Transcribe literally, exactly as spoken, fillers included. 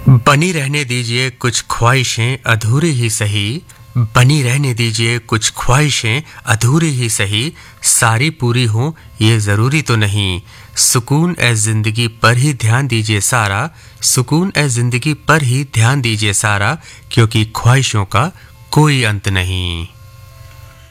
बनी रहने दीजिए कुछ ख्वाहिशें अधूरी ही सही, बनी रहने दीजिए कुछ ख्वाहिशें अधूरी ही सही, सारी पूरी हों ये ज़रूरी तो नहीं। सुकून ए ज़िंदगी पर ही ध्यान दीजिए सारा, सुकून ए ज़िंदगी पर ही ध्यान दीजिए सारा, क्योंकि ख्वाहिशों का कोई अंत नहीं।